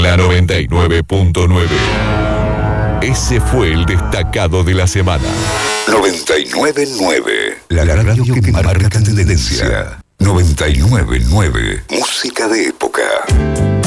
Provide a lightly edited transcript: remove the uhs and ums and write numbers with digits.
la 99.9. Ese fue el destacado de la semana. 99.9. La radio que marca tendencia. 99.9. Música de época.